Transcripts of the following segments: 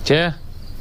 进。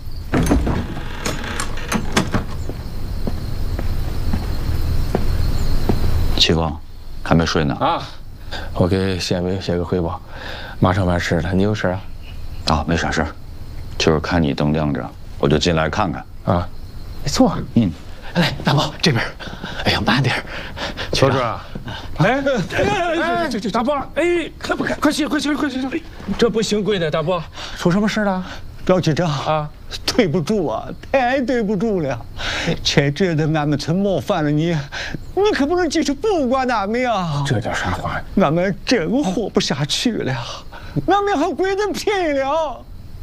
齐光，还没睡呢啊！我给县委写个汇报，马上完事了。你有事啊？ 啊，没啥事儿，就是看你灯亮着，我就进来看看。 啊，你坐。 来，大宝这边。哎呀，慢点。 邱主任，这大宝，哎，快起！这不行跪的，大宝，出什么事了？ 表局长啊， 对不住啊，太对不住了。前阵子俺们村冒犯了你，你可不能继续不管俺们呀。 这叫啥话？ 俺们真活不下去了，俺们和鬼子拼了。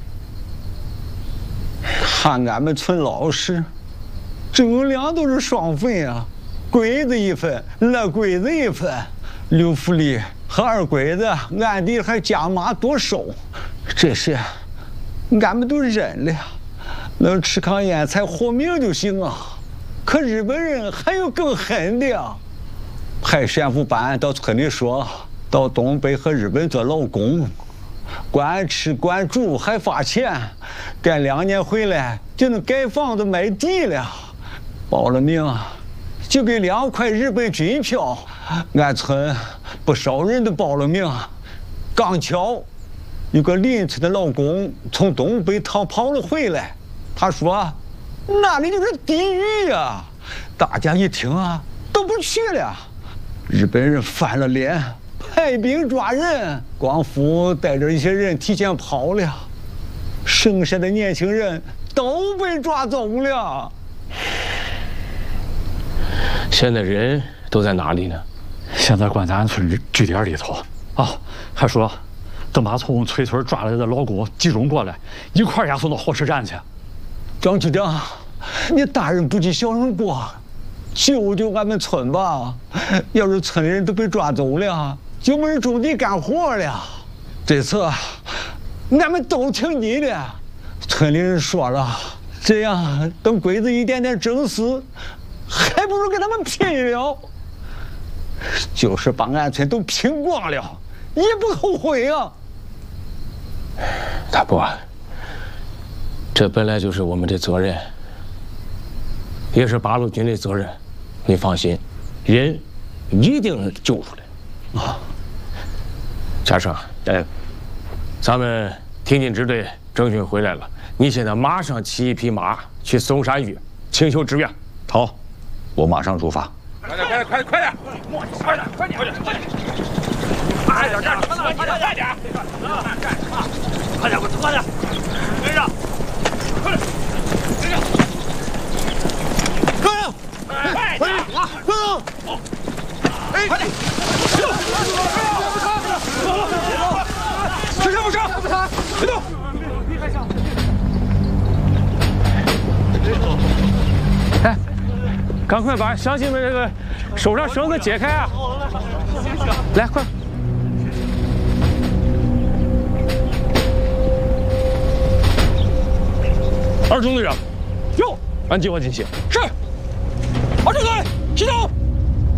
看俺们村老实，挣粮都是双份啊，鬼子一份，那鬼子一份。刘福利和二鬼子暗地还加码多收，这些俺们都忍了呀，能吃糠咽菜活命就行啊。可日本人还有更狠的呀，派宣抚班到村里说，到东北和日本做劳工，管吃管住还发钱，干2年回来就能盖房子买地了，报了名就给2块日本军票。俺村不少人都报了名，刚巧有个邻村的老公从东北逃跑了回来，他说那里就是地狱呀。大家一听啊，都不去了。日本人翻了脸，派兵抓人，光复带着一些人提前跑了，剩下的年轻人都被抓走了。 现在人都在哪里呢？ 现在关咱村据点里头啊，还说等把从崔村抓来的劳工集中过来，一块儿押送到火车站去。 张局长，你大人不计小人过，救救俺们村吧！要是村里人都被抓走了，就没人种地干活了。这次俺们都听你的，村里人说了，这样等鬼子一点点整死，还不如跟他们拼了。就是把俺村都拼光了，也不后悔啊。 大伯，这本来就是我们的责任，也是八路军的责任。你放心，人一定能救出来。啊，嘉生，咱们挺进支队征询回来了，你现在马上骑一匹马去嵩山峪请求支援。 好，我马上出发。 快点！快点！快点！快点！跟上！快点！跟上！快点！吃上不上？别动！哎，赶快把乡亲们这个手上绳子解开啊！来，快！二中队长，哟，按计划进行。是。